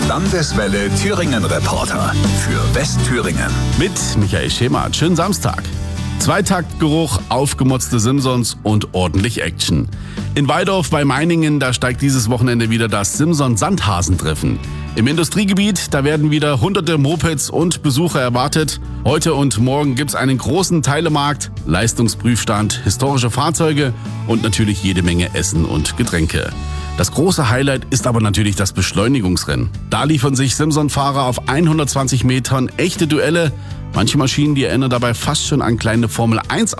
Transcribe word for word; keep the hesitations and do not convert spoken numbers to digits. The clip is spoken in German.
Landeswelle Thüringen Reporter für Westthüringen. Mit Michael Schemert. Schönen Samstag. Zweitaktgeruch, aufgemotzte Simsons und ordentlich Action. In Weidorf bei Meiningen, da steigt dieses Wochenende wieder das Simson-Sandhasentreffen. Im Industriegebiet, da werden wieder hunderte Mopeds und Besucher erwartet. Heute und morgen gibt's einen großen Teilemarkt, Leistungsprüfstand, historische Fahrzeuge und natürlich jede Menge Essen und Getränke. Das große Highlight ist aber natürlich das Beschleunigungsrennen. Da liefern sich Simson-Fahrer auf hundertzwanzig Metern echte Duelle. Manche Maschinen, die erinnern dabei fast schon an kleine Formel eins